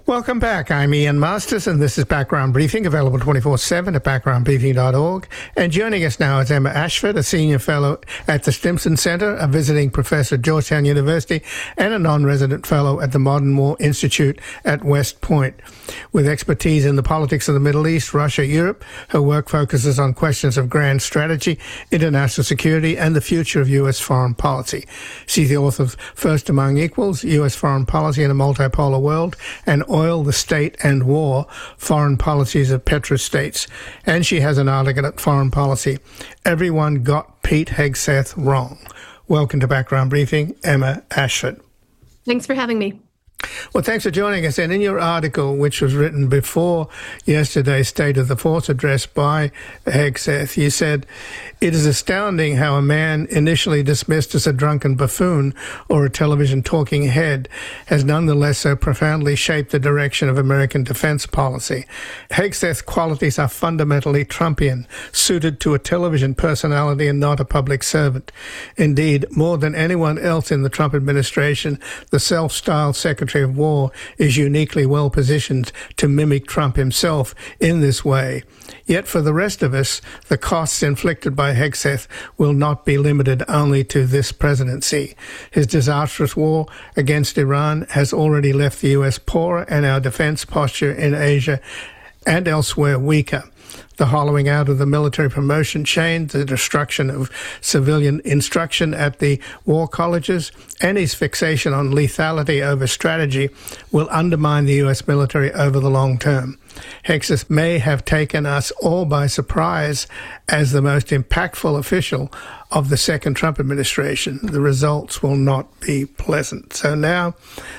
Welcome back. I'm Ian Masters, and this is Background Briefing, available 24/7 at backgroundbriefing.org. And joining us now is Emma Ashford, a senior fellow at the Stimson Center, a visiting professor at Georgetown University, and a non-resident fellow at the Modern War Institute at West Point. With expertise in the politics of the Middle East, Russia, Europe, her work focuses on questions of grand strategy, international security, and the future of U.S. foreign policy. She's the author of First Among Equals, U.S. Foreign Policy in a Multipolar World, and Oil, the State and War, Foreign Policies of Petrostates. And she has an article at Foreign Policy, Everyone Got Pete Hegseth Wrong. Welcome to Background Briefing, Emma Ashford. Thanks for having me. Well, thanks for joining us. And in your article, which was written before yesterday's State of the Force address by Hegseth, you said, "It is astounding how a man initially dismissed as a drunken buffoon or a television talking head has nonetheless so profoundly shaped the direction of American defense policy. Hegseth's qualities are fundamentally Trumpian, suited to a television personality and not a public servant. Indeed, more than anyone else in the Trump administration, the self-styled Secretary of War is uniquely well positioned to mimic Trump himself in this way. Yet for the rest of us, the costs inflicted by Hegseth will not be limited only to this presidency. His disastrous war against Iran has already left the US poorer and our defense posture in Asia and elsewhere weaker. The hollowing out of the military promotion chain, the destruction of civilian instruction at the war colleges, and his fixation on lethality over strategy will undermine the U.S. military over the long term. Hegseth may have taken us all by surprise as the most impactful official of the second Trump administration. The results will not be pleasant." So now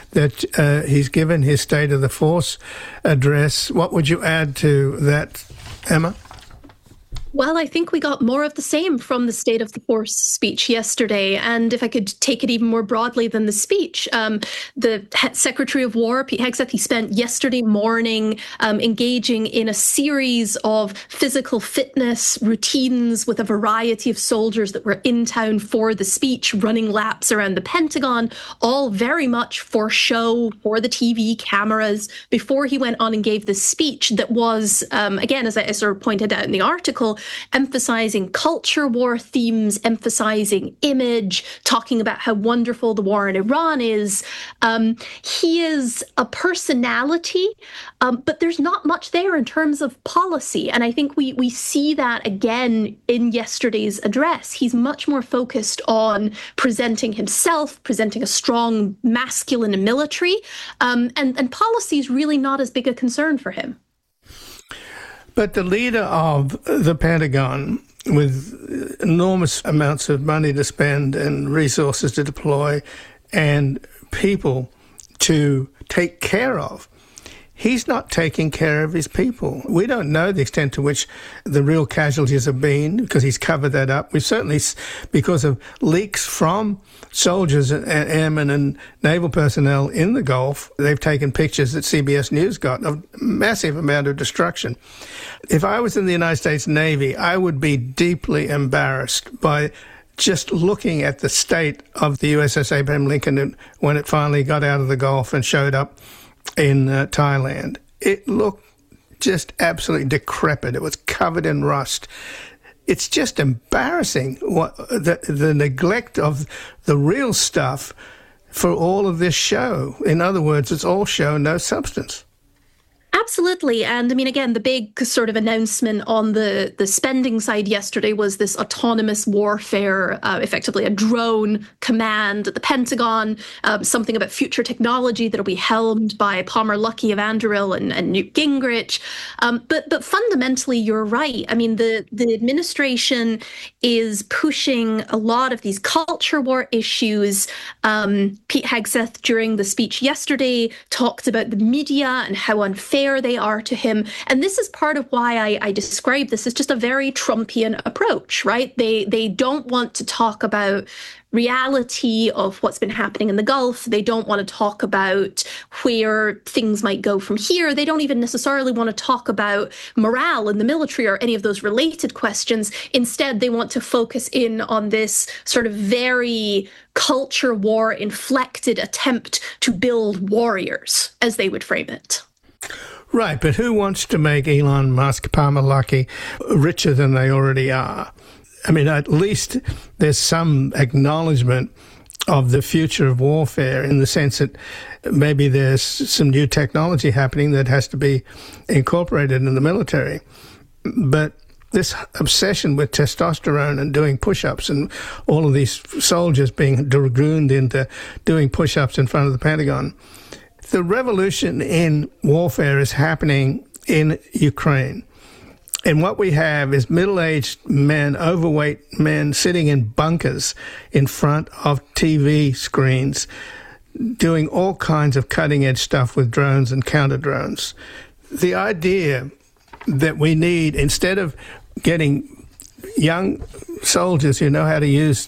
that he's given his State of the Force address, what would you add to that, Emma? Well, I think we got more of the same from the State of the Force speech yesterday. And if I could take it even more broadly than the speech, the Secretary of War, Pete Hegseth, he spent yesterday morning engaging in a series of physical fitness routines with a variety of soldiers that were in town for the speech, running laps around the Pentagon, all very much for show, for the TV cameras, before he went on and gave this speech that was, again, as I sort of pointed out in the article, emphasizing culture war themes, emphasizing image, talking about how wonderful the war in Iran is. He is a personality, but there's not much there in terms of policy. And I think we see that again in yesterday's address. He's much more focused on presenting himself, presenting a strong masculine military, and policy is really not as big a concern for him. But the leader of the Pentagon, with enormous amounts of money to spend and resources to deploy and people to take care of, he's not taking care of his people. We don't know the extent to which the real casualties have been, because he's covered that up. We've certainly, because of leaks from soldiers and airmen and naval personnel in the Gulf, they've taken pictures that CBS News got of massive amount of destruction. If I was in the United States Navy, I would be deeply embarrassed by just looking at the state of the USS Abraham Lincoln when it finally got out of the Gulf and showed up in Thailand. It looked just absolutely decrepit. It was covered in rust. It's just embarrassing what the neglect of the real stuff for all of this show. In other words, it's all show, no substance. Absolutely. And I mean, again, the big sort of announcement on the spending side yesterday was this autonomous warfare, effectively a drone command at the Pentagon, something about future technology that'll be helmed by Palmer Luckey of Anduril and Newt Gingrich. But fundamentally, you're right. I mean, the administration is pushing a lot of these culture war issues. Pete Hegseth, during the speech yesterday, talked about the media and how unfair similar they are to him. And this is part of why I describe this as just a very Trumpian approach, right? They don't want to talk about reality of what's been happening in the Gulf. They don't want to talk about where things might go from here. They don't even necessarily want to talk about morale in the military or any of those related questions. Instead, they want to focus in on this sort of very culture war inflected attempt to build warriors, as they would frame it. Right, but who wants to make Elon Musk, Palmer Luckey, richer than they already are? I mean, at least there's some acknowledgement of the future of warfare in the sense that maybe there's some new technology happening that has to be incorporated in the military. But this obsession with testosterone and doing push-ups and all of these soldiers being dragooned into doing push-ups in front of the Pentagon, the revolution in warfare is happening in Ukraine. And what we have is middle-aged men, overweight men, sitting in bunkers in front of TV screens, doing all kinds of cutting-edge stuff with drones and counter-drones. The idea that we need, instead of getting young soldiers who know how to use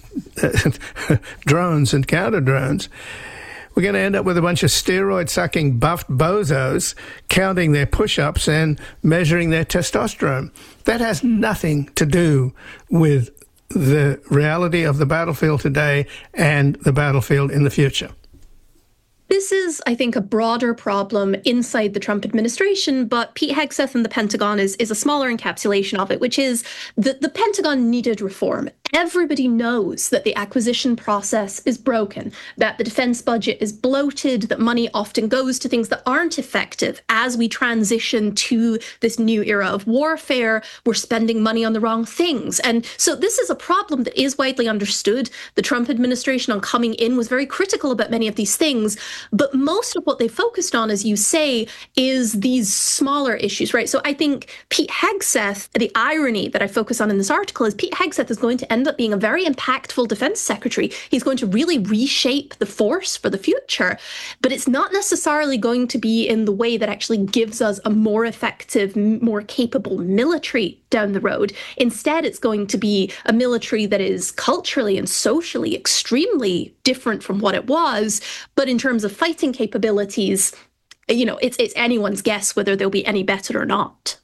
drones and counter-drones, we're going to end up with a bunch of steroid-sucking buffed bozos counting their push-ups and measuring their testosterone. That has nothing to do with the reality of the battlefield today and the battlefield in the future. This is, I think, a broader problem inside the Trump administration, but Pete Hegseth and the Pentagon is a smaller encapsulation of it, which is that the Pentagon needed reform. Everybody knows that the acquisition process is broken, that the defense budget is bloated, that money often goes to things that aren't effective. As we transition to this new era of warfare, we're spending money on the wrong things. And so this is a problem that is widely understood. The Trump administration on coming in was very critical about many of these things. But most of what they focused on, as you say, is these smaller issues, right? So I think Pete Hegseth, the irony that I focus on in this article is Pete Hegseth is going to end up being a very impactful defense secretary. He's going to really reshape the force for the future, but it's not necessarily going to be in the way that actually gives us a more effective, more capable military down the road. Instead, it's going to be a military that is culturally and socially extremely different from what it was, but in terms of fighting capabilities, you know, it's anyone's guess whether they'll be any better or not.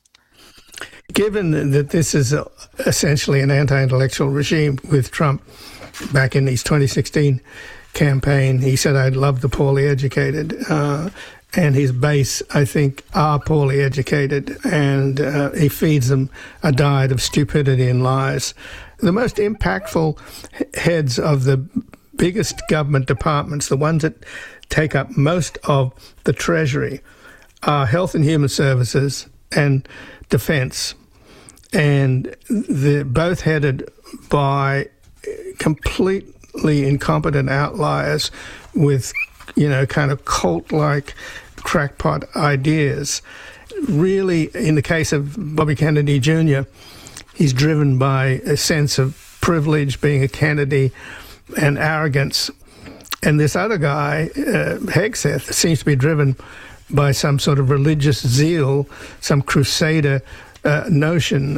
Given that this is essentially an anti-intellectual regime with Trump back in his 2016 campaign, he said, "I'd love the poorly educated." And his base, I think, are poorly educated, and he feeds them a diet of stupidity and lies. The most impactful heads of the biggest government departments, the ones that take up most of the Treasury, are Health and Human Services and Defense. And they're both headed by completely incompetent outliers with, you know, kind of cult-like crackpot ideas. Really, in the case of Bobby Kennedy Jr., he's driven by a sense of privilege, being a Kennedy, and arrogance. And this other guy, Hegseth, seems to be driven by some sort of religious zeal, some crusader notion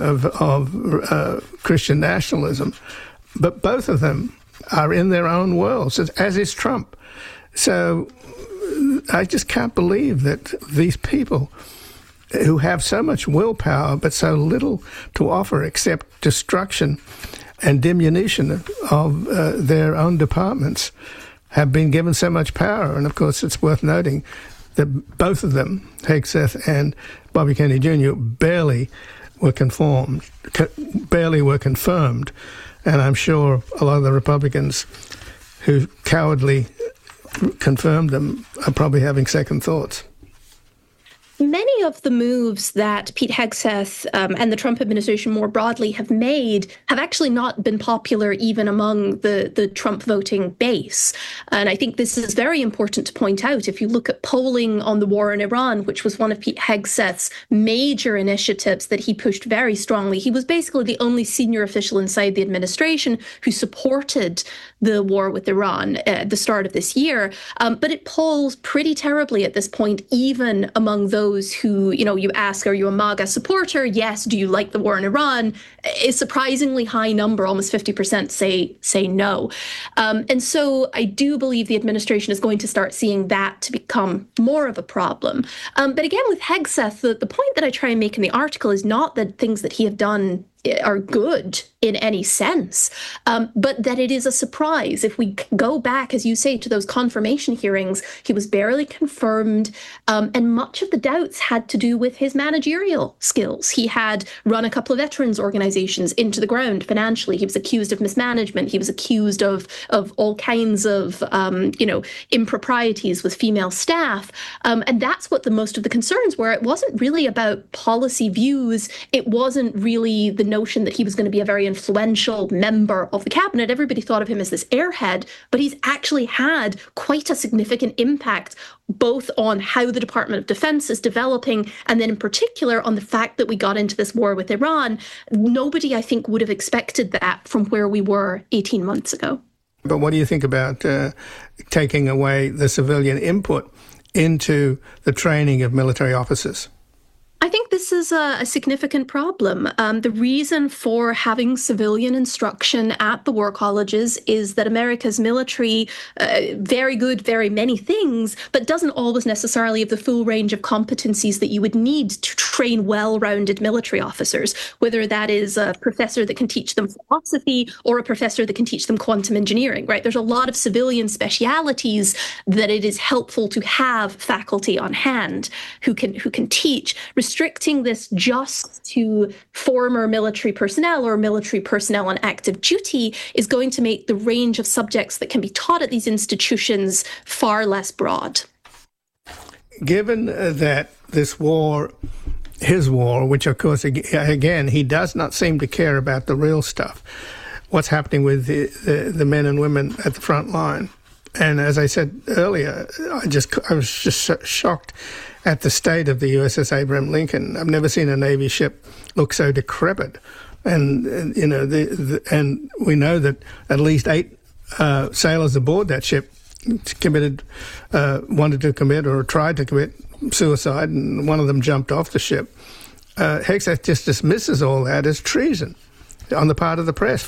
of Christian nationalism. But both of them are in their own worlds, as is Trump. So I just can't believe that these people who have so much willpower but so little to offer except destruction and diminution of their own departments have been given so much power. And of course, it's worth noting that both of them, Hegseth and Bobby Kennedy Jr., barely were confirmed. And I'm sure a lot of the Republicans who cowardly confirmed them are probably having second thoughts. Many of the moves that Pete Hegseth and the Trump administration more broadly have made have actually not been popular even among the Trump voting base. And I think this is very important to point out. If you look at polling on the war in Iran, which was one of Pete Hegseth's major initiatives that he pushed very strongly, he was basically the only senior official inside the administration who supported the war with Iran at the start of this year. But it polls pretty terribly at this point, even among those who, you ask, are you a MAGA supporter? Yes. Do you like the war in Iran? A surprisingly high number, almost 50% say no. And so I do believe the administration is going to start seeing that to become more of a problem. But again, with Hegseth, the point that I try and make in the article is not that things that he have done are good in any sense, but that it is a surprise. If we go back, as you say, to those confirmation hearings, he was barely confirmed, and much of the doubts had to do with his managerial skills. He had run a couple of veterans organizations into the ground financially. He was accused of mismanagement. He was accused of all kinds of, improprieties with female staff. And that's what most of the concerns were. It wasn't really about policy views. It wasn't really the notion that he was going to be a very influential member of the cabinet. Everybody thought of him as this airhead, but he's actually had quite a significant impact both on how the Department of Defense is developing, and then in particular on the fact that we got into this war with Iran. Nobody, I think, would have expected that from where we were 18 months ago. But what do you think about taking away the civilian input into the training of military officers? I think this is a significant problem. The reason for having civilian instruction at the war colleges is that America's military, very good, very many things, but doesn't always necessarily have the full range of competencies that you would need to train well-rounded military officers, whether that is a professor that can teach them philosophy or a professor that can teach them quantum engineering, right? There's a lot of civilian specialities that it is helpful to have faculty on hand who can teach. Restricting this just to former military personnel or military personnel on active duty is going to make the range of subjects that can be taught at these institutions far less broad. Given that this war, his war, which of course, again, he does not seem to care about the real stuff, what's happening with the men and women at the front line. And as I said earlier, I was just shocked at the state of the USS Abraham Lincoln. I've never seen a Navy ship look so decrepit. And and we know that at least 8 sailors aboard that ship wanted to commit or tried to commit suicide, and one of them jumped off the ship. Hegseth just dismisses all that as treason on the part of the press,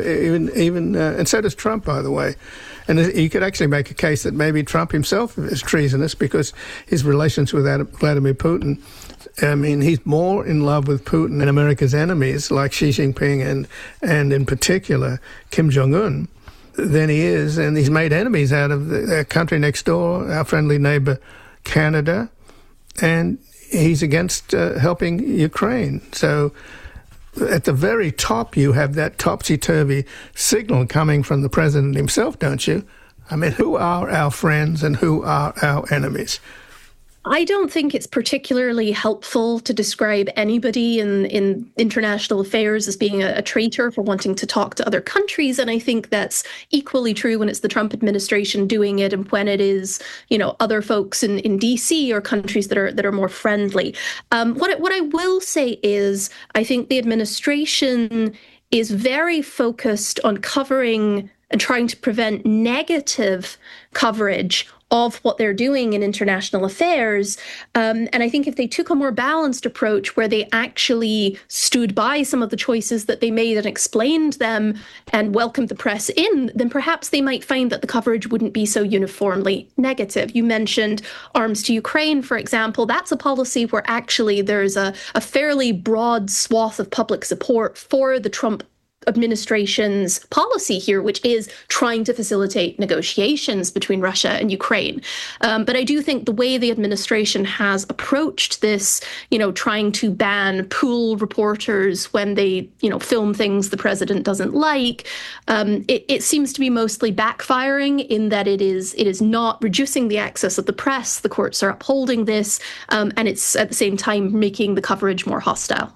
and so does Trump, by the way. And you could actually make a case that maybe Trump himself is treasonous because his relations with Vladimir Putin, I mean, he's more in love with Putin and America's enemies like Xi Jinping and in particular Kim Jong-un than he is. And he's made enemies out of the country next door, our friendly neighbor Canada, and he's against helping Ukraine. So at the very top, you have that topsy-turvy signal coming from the president himself, don't you? I mean, who are our friends and who are our enemies? I don't think it's particularly helpful to describe anybody in international affairs as being a traitor for wanting to talk to other countries. And I think that's equally true when it's the Trump administration doing it and when it is, other folks in DC or countries that are more friendly. What I will say is I think the administration is very focused on covering and trying to prevent negative coverage of what they're doing in international affairs. And I think if they took a more balanced approach where they actually stood by some of the choices that they made and explained them and welcomed the press in, then perhaps they might find that the coverage wouldn't be so uniformly negative. You mentioned arms to Ukraine, for example. That's a policy where actually there's a fairly broad swath of public support for the Trump administration's policy here, which is trying to facilitate negotiations between Russia and Ukraine. But I do think the way the administration has approached this, trying to ban pool reporters when they, film things the president doesn't like, it seems to be mostly backfiring in that it is not reducing the access of the press. The courts are upholding this, and it's at the same time making the coverage more hostile.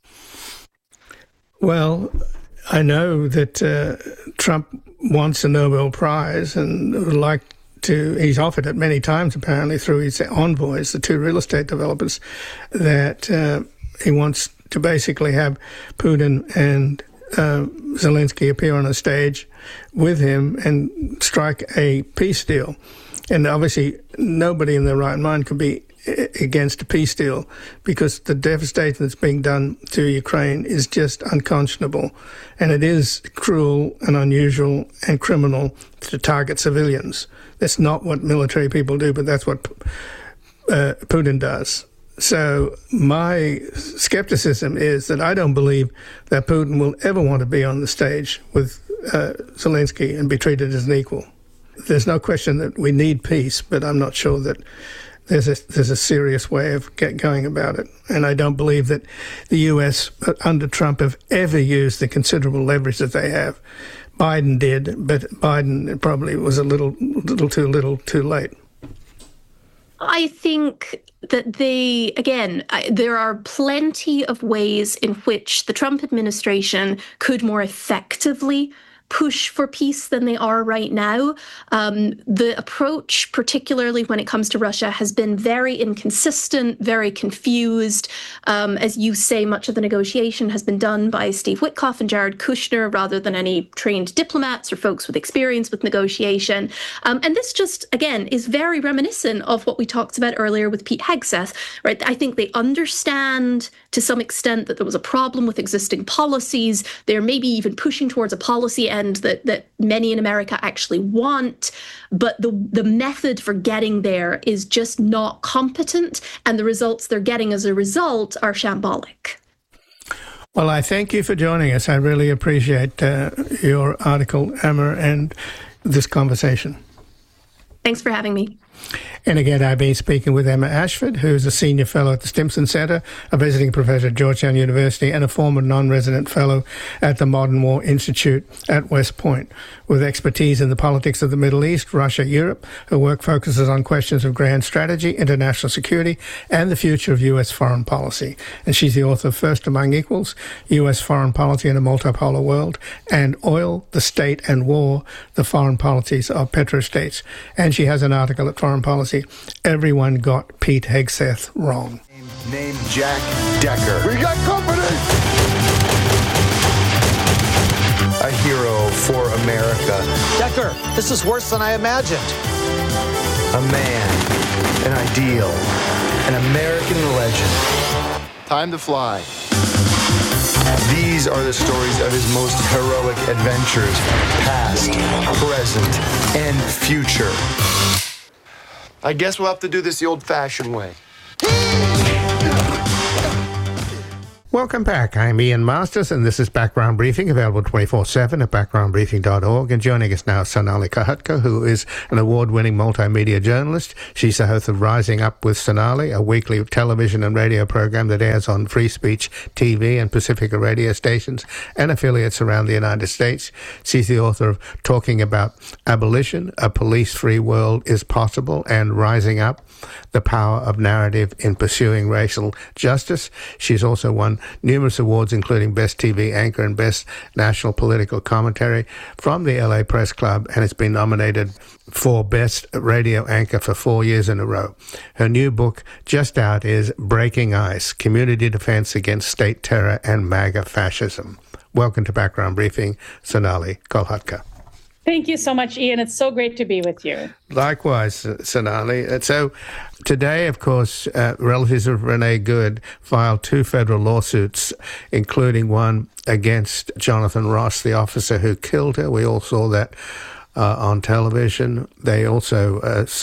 Well, I know that Trump wants a Nobel Prize and would like to, he's offered it many times apparently through his envoys, the 2 real estate developers, that he wants to basically have Putin and Zelensky appear on a stage with him and strike a peace deal. And obviously, nobody in their right mind could be against a peace deal because the devastation that's being done to Ukraine is just unconscionable. And it is cruel and unusual and criminal to target civilians. That's not what military people do, but that's what Putin does. So my skepticism is that I don't believe that Putin will ever want to be on the stage with Zelensky and be treated as an equal. There's no question that we need peace, but I'm not sure that there's a serious way of going about it. And I don't believe that the US under Trump have ever used the considerable leverage that they have. Biden did, but Biden probably was a little too late. I think that there are plenty of ways in which the Trump administration could more effectively push for peace than they are right now. The approach, particularly when it comes to Russia, has been very inconsistent, very confused. As you say, much of the negotiation has been done by Steve Witkoff and Jared Kushner rather than any trained diplomats or folks with experience with negotiation. And this just, again, is very reminiscent of what we talked about earlier with Pete Hegseth, right? I think they understand to some extent that there was a problem with existing policies. They're maybe even pushing towards a policy end that many in America actually want, but the method for getting there is just not competent, and the results they're getting as a result are shambolic. Well, I thank you for joining us. I really appreciate your article, Emma, and this conversation. Thanks for having me. And again, I've been speaking with Emma Ashford, who's a senior fellow at the Stimson Center, a visiting professor at Georgetown University, and a former non-resident fellow at the Modern War Institute at West Point. With expertise in the politics of the Middle East, Russia, Europe, her work focuses on questions of grand strategy, international security, and the future of U.S. foreign policy. And she's the author of First Among Equals, U.S. Foreign Policy in a Multipolar World, and Oil, the State, and War, the Foreign Policies of Petrostates. And she has an article at Foreign Policy, Everyone Got Pete Hegseth Wrong. Name Jack Decker. We got company! A hero for America. Decker, this is worse than I imagined. A man, an ideal, an American legend. Time to fly. These are the stories of his most heroic adventures, past, present, and future. I guess we'll have to do this the old-fashioned way. Welcome back. I'm Ian Masters, and this is Background Briefing, available 24/7 at backgroundbriefing.org. And joining us now is Sonali Kohatka, who is an award-winning multimedia journalist. She's the host of Rising Up with Sonali, a weekly television and radio program that airs on Free Speech TV and Pacifica radio stations and affiliates around the United States. She's the author of Talking About Abolition, A Police-Free World is Possible, and Rising Up, The Power of Narrative in Pursuing Racial Justice. She's also won numerous awards, including Best TV Anchor and Best National Political Commentary from the LA Press Club, and has been nominated for Best Radio Anchor for 4 years in a row. Her new book, just out, is Breaking Ice, Community Defense Against State Terror and MAGA Fascism. Welcome to Background Briefing, Sonali Kohatka. Thank you so much, Ian. It's so great to be with you. Likewise, Sonali. So today, of course, relatives of Renee Good filed 2 federal lawsuits, including one against Jonathan Ross, the officer who killed her. We all saw that on television. They also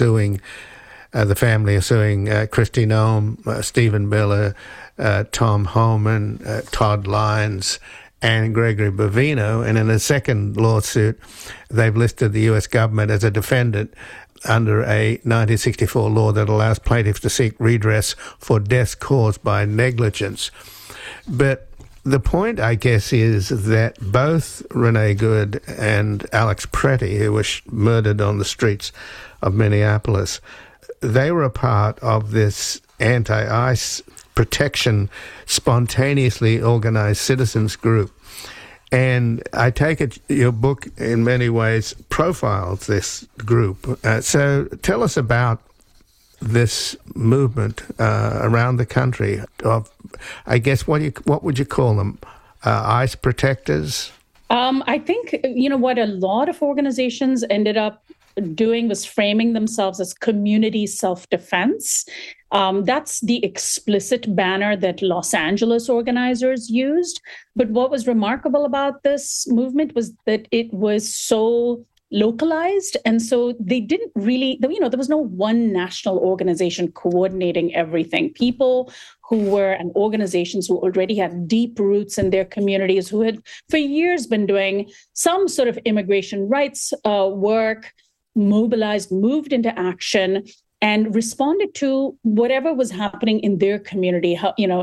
the family are suing Kristi Noem, Stephen Miller, Tom Homan, Todd Lyons, and Gregory Bovino. And in a second lawsuit, they've listed the U.S. government as a defendant under a 1964 law that allows plaintiffs to seek redress for deaths caused by negligence. But the point, I guess, is that both Renee Good and Alex Pretty, who was murdered on the streets of Minneapolis, they were a part of this anti-ICE protection, spontaneously organized citizens group. And I take it your book in many ways profiles this group. So tell us about this movement around the country of, I guess, what would you call them? ICE protectors? I think, what a lot of organizations ended up doing was framing themselves as community self-defense. That's the explicit banner that Los Angeles organizers used. But what was remarkable about this movement was that it was so localized. And so they didn't really, there was no one national organization coordinating everything. People who were, and organizations who already had deep roots in their communities, who had for years been doing some sort of immigration rights work, mobilized, moved into action, and responded to whatever was happening in their community.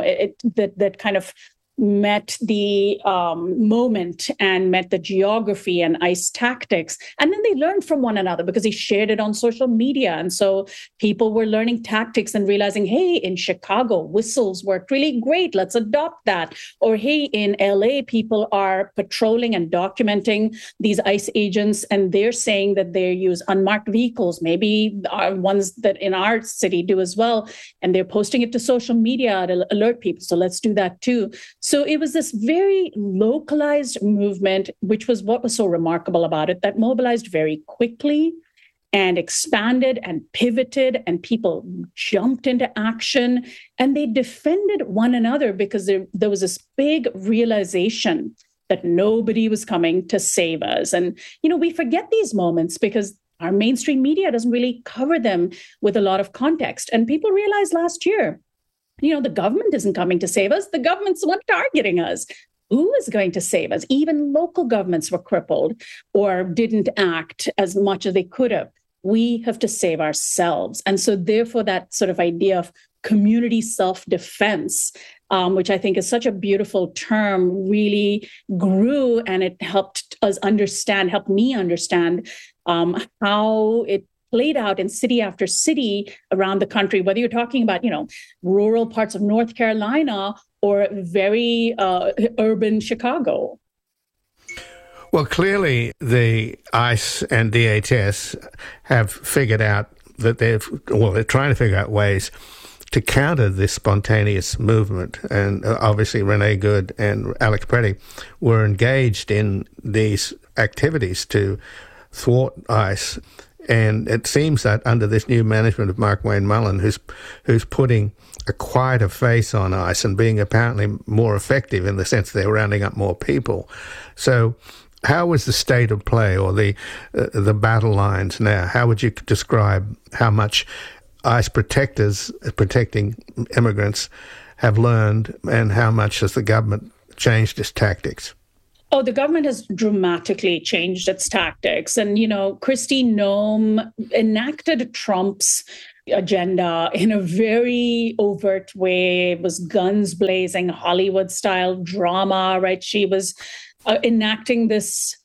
That kind of met the moment and met the geography and ICE tactics. And then they learned from one another because they shared it on social media. And so people were learning tactics and realizing, hey, in Chicago, whistles worked really great. Let's adopt that. Or, hey, in LA, people are patrolling and documenting these ICE agents, and they're saying that they use unmarked vehicles, maybe ones that in our city do as well. And they're posting it to social media to alert people. So let's do that too. So it was this very localized movement, which was what was so remarkable about it, that mobilized very quickly and expanded and pivoted, and people jumped into action, and they defended one another because there was this big realization that nobody was coming to save us. And, we forget these moments because our mainstream media doesn't really cover them with a lot of context. And people realized last year, the government isn't coming to save us. The government's the one targeting us. Who is going to save us? Even local governments were crippled or didn't act as much as they could have. We have to save ourselves. And so therefore, that sort of idea of community self-defense, which I think is such a beautiful term, really grew, and it helped me understand how it played out in city after city around the country, whether you're talking about, rural parts of North Carolina or very urban Chicago. Well, clearly the ICE and DHS have figured out that they're trying to figure out ways to counter this spontaneous movement. And obviously Renee Good and Alex Preddy were engaged in these activities to thwart ICE. And it seems that under this new management of Mark Wayne Mullen, who's putting a quieter face on ICE and being apparently more effective in the sense they're rounding up more people. So how is the state of play, or the battle lines now? How would you describe how much ICE protectors protecting immigrants have learned, and how much has the government changed its tactics? Oh, the government has dramatically changed its tactics. And, Kristi Noem enacted Trump's agenda in a very overt way. It was guns blazing, Hollywood-style drama, right? She was enacting these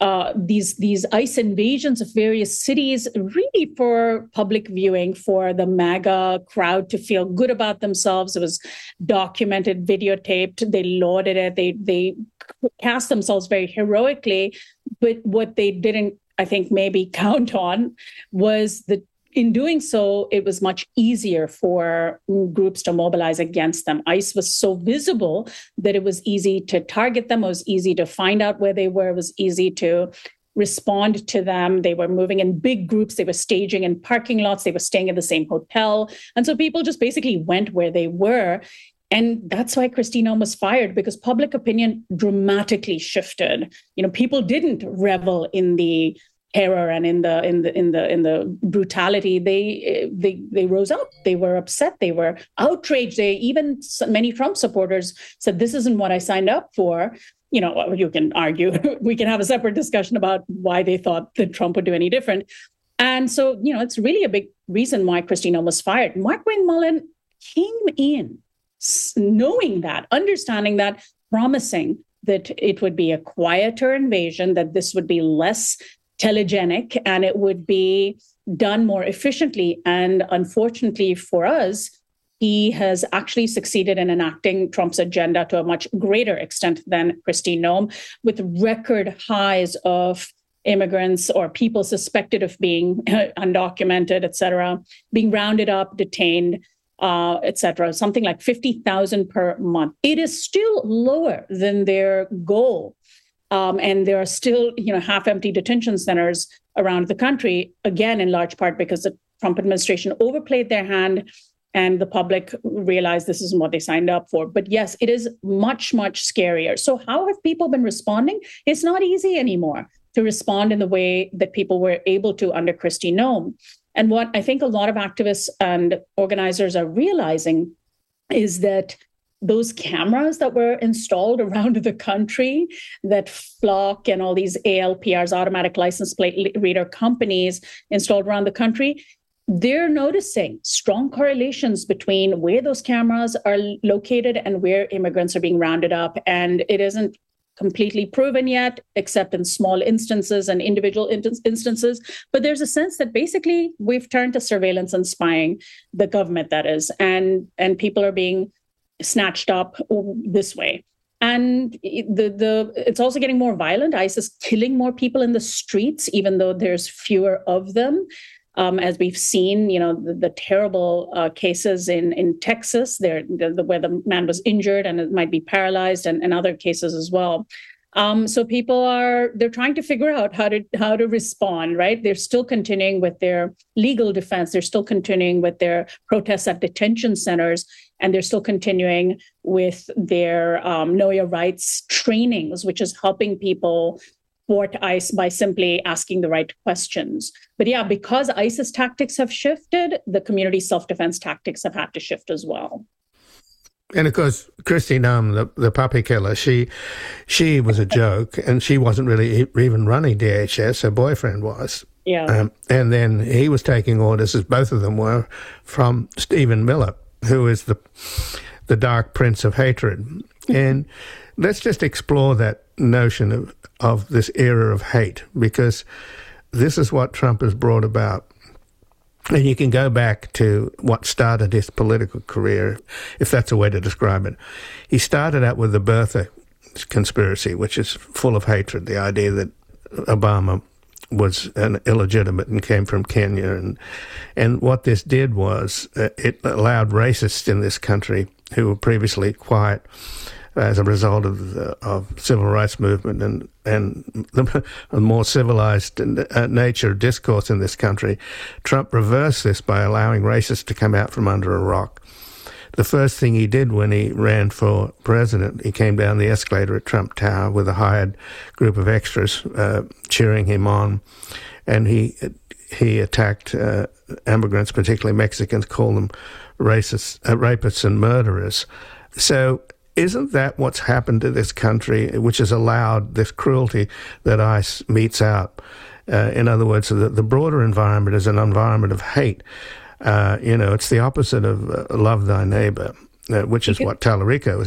ICE invasions of various cities, really for public viewing, for the MAGA crowd to feel good about themselves. It was documented, videotaped. They lauded it. They cast themselves very heroically. But what they didn't, I think, maybe count on was that in doing so, it was much easier for groups to mobilize against them. ICE was so visible that it was easy to target them. It was easy to find out where they were. It was easy to respond to them. They were moving in big groups. They were staging in parking lots. They were staying in the same hotel. And so people just basically went where they were. And that's why Kristi Noem was fired, because public opinion dramatically shifted. People didn't revel in the terror and in the brutality. They rose up. They were upset. They were outraged. Many Trump supporters said, "This isn't what I signed up for." You can argue. We can have a separate discussion about why they thought that Trump would do any different. And so, it's really a big reason why Kristi Noem was fired. Mark Wayne Mullen came in knowing that, understanding that, promising that it would be a quieter invasion, that this would be less telegenic, and it would be done more efficiently. And unfortunately for us, he has actually succeeded in enacting Trump's agenda to a much greater extent than Kristi Noem, with record highs of immigrants or people suspected of being undocumented, et cetera, being rounded up, detained. etc., something like 50,000 per month. It is still lower than their goal. And there are still, half-empty detention centers around the country, again, in large part because the Trump administration overplayed their hand and the public realized this isn't what they signed up for. But yes, it is much, much scarier. So how have people been responding? It's not easy anymore to respond in the way that people were able to under Kristi Noem. And what I think a lot of activists and organizers are realizing is that those cameras that were installed around the country, that Flock and all these ALPRs, automatic license plate reader companies installed around the country, they're noticing strong correlations between where those cameras are located and where immigrants are being rounded up. And it isn't completely proven yet, except in small instances and individual instances. But there's a sense that basically we've turned to surveillance and spying, the government that is, and people are being snatched up this way. And it's also getting more violent. ICE is killing more people in the streets, even though there's fewer of them. As we've seen, the terrible cases in Texas, where the man was injured and it might be paralyzed, and other cases as well. So people they're trying to figure out how to respond, right? They're still continuing with their legal defense. They're still continuing with their protests at detention centers, and they're still continuing with their Know Your Rights trainings, which is helping people thwart ICE by simply asking the right questions. But yeah, because ICE's tactics have shifted, the community self-defense tactics have had to shift as well. And of course, Kristi Noem, the puppy killer, she was a joke, and she wasn't really even running DHS. Her boyfriend was. Yeah. And then he was taking orders, as both of them were, from Stephen Miller, who is the dark prince of hatred. And let's just explore that notion of this era of hate, because this is what Trump has brought about. And you can go back to what started his political career, if that's a way to describe it. He started out with the birther conspiracy, which is full of hatred, the idea that Obama was an illegitimate and came from Kenya. And what this did was it allowed racists in this country who were previously quiet as a result of the civil rights movement and the more civilized nature of discourse in this country. Trump reversed this by allowing racists to come out from under a rock. The first thing he did when he ran for president, he came down the escalator at Trump Tower with a hired group of extras cheering him on, and he attacked immigrants, particularly Mexicans, called them racists, rapists and murderers. So isn't that what's happened to this country, which has allowed this cruelty that ICE metes out? In other words, the broader environment is an environment of hate. It's the opposite of love thy neighbor, which is what Tallarico is